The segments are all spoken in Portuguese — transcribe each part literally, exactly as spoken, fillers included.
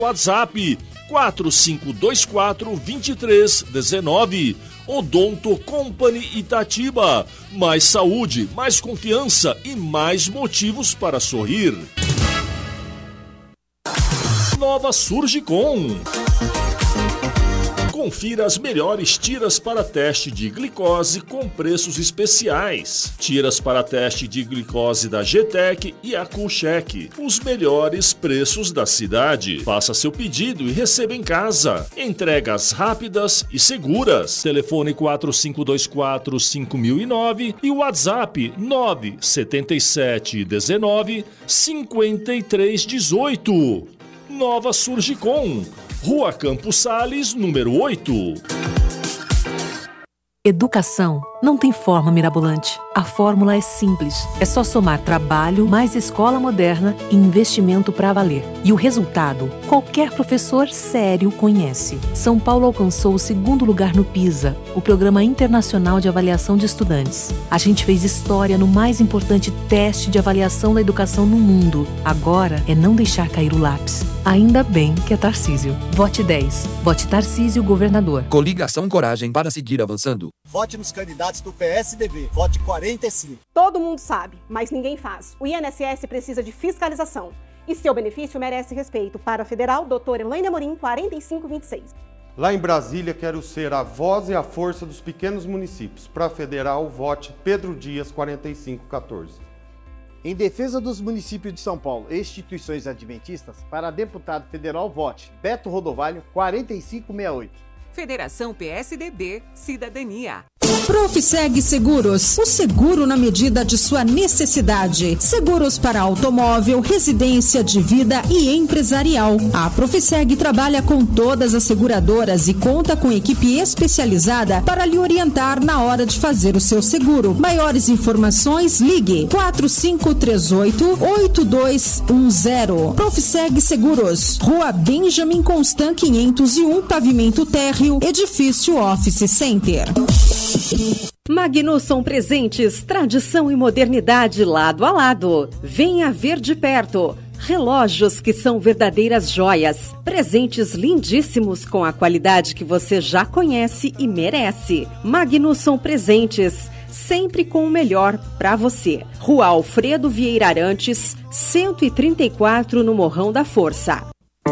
WhatsApp quatro cinco dois quatro, dois três um nove. Odonto Company Itatiba. Mais saúde, mais confiança e mais motivos para sorrir. Nova Surgicom. Confira as melhores tiras para teste de glicose com preços especiais. Tiras para teste de glicose da G-Tec e a Coolcheck. Os melhores preços da cidade. Faça seu pedido e receba em casa. Entregas rápidas e seguras. Telefone quatro cinco dois quatro, cinco mil e nove e WhatsApp nove sete sete um nove, cinco três um oito. Nova Surgicom. Rua Campos Sales, número oito. Educação não tem forma mirabolante. A fórmula é simples. É só somar trabalho, mais escola moderna e investimento para valer. E o resultado, qualquer professor sério conhece. São Paulo alcançou o segundo lugar no PISA, o Programa Internacional de Avaliação de Estudantes. A gente fez história no mais importante teste de avaliação da educação no mundo. Agora é não deixar cair o lápis. Ainda bem que é Tarcísio. Vote dez. Vote Tarcísio, governador. Coligação Coragem para seguir avançando. Vote nos candidatos do P S D B. Vote quarenta e cinco. Todo mundo sabe, mas ninguém faz. O I N S S precisa de fiscalização. E seu benefício merece respeito. Para a Federal, doutora Elaine Amorim, quarenta e cinco vinte e seis. Lá em Brasília, quero ser a voz e a força dos pequenos municípios. Para a Federal, vote Pedro Dias, quarenta e cinco quatorze. Em defesa dos municípios de São Paulo e instituições adventistas, para deputado federal, vote Beto Rodovalho, quarenta e cinco sessenta e oito. Federação P S D B, Cidadania. Profiseg Seguros, o seguro na medida de sua necessidade. Seguros para automóvel, residência, de vida e empresarial. A Profiseg trabalha com todas as seguradoras e conta com equipe especializada para lhe orientar na hora de fazer o seu seguro. Maiores informações, ligue quatro cinco três oito, oito dois um zero. Profiseg Seguros, Rua Benjamin Constant quinhentos e um, Pavimento Térreo, Edifício Office Center. Magnusson Presentes, tradição e modernidade lado a lado. Venha ver de perto. Relógios que são verdadeiras joias. Presentes lindíssimos com a qualidade que você já conhece e merece. Magnusson Presentes, sempre com o melhor para você. Rua Alfredo Vieira Arantes, cento e trinta e quatro, no Morrão da Força.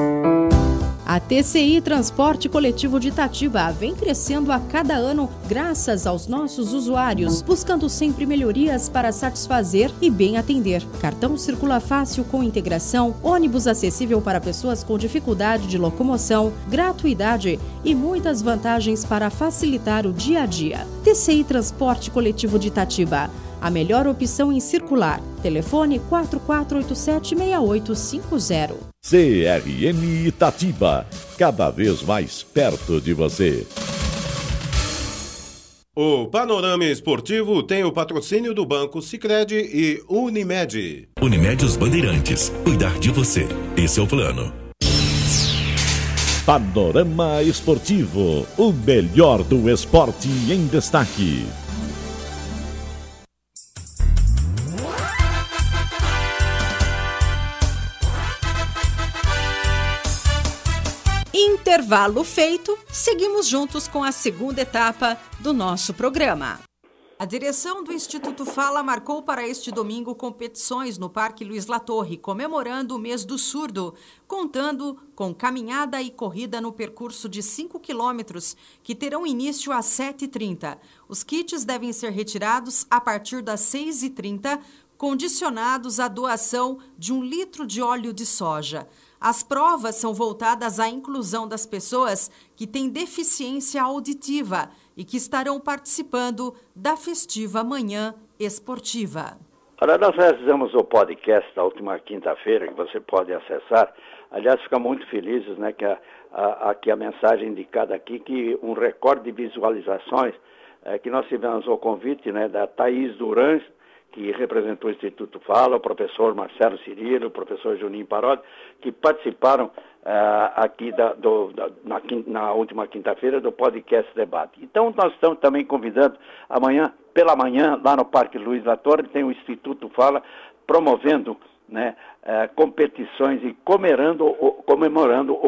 A T C I Transporte Coletivo de Itatiba vem crescendo a cada ano graças aos nossos usuários, buscando sempre melhorias para satisfazer e bem atender. Cartão circula fácil com integração, ônibus acessível para pessoas com dificuldade de locomoção, gratuidade e muitas vantagens para facilitar o dia a dia. T C I Transporte Coletivo de Itatiba, a melhor opção em circular. Telefone quatro quatro oito sete, seis oito cinco zero. C R M Itatiba, cada vez mais perto de você. O Panorama Esportivo tem o patrocínio do Banco Sicredi e Unimed. Unimed Os Bandeirantes, cuidar de você. Esse é o plano. Panorama Esportivo, o melhor do esporte em destaque. Intervalo feito, seguimos juntos com a segunda etapa do nosso programa. A direção do Instituto Fala marcou para este domingo competições no Parque Luiz Latorre, comemorando o mês do surdo, contando com caminhada e corrida no percurso de cinco quilômetros, que terão início às sete e trinta. Os kits devem ser retirados a partir das seis e trinta, condicionados à doação de um litro de óleo de soja. As provas são voltadas à inclusão das pessoas que têm deficiência auditiva e que estarão participando da festiva Manhã Esportiva. Olha, nós realizamos o podcast da última quinta-feira, que você pode acessar. Aliás, ficamos muito felizes, né, que a, a, aqui a mensagem indicada aqui, que um recorde de visualizações, é, que nós tivemos o convite, né, da Thaís Durães, que representou o Instituto Fala, o professor Marcelo Cirilo, o professor Juninho Parodi, que participaram uh, aqui da, do, da, na, na última quinta-feira do podcast Debate. Então, nós estamos também convidando amanhã, pela manhã, lá no Parque Luiz Latorre, tem o Instituto Fala promovendo né, uh, competições e comemorando, comemorando